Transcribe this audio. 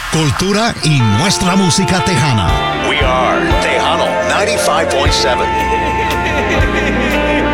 cultura y nuestra música tejana. We are Tejano 95.7.